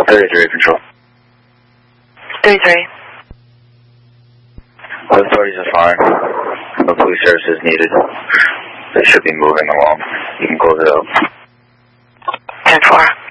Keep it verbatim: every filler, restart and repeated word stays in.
thirty-three, control. thirty-three. All authorities are fine. No police services needed. They should be moving along. You can close it out. ten four.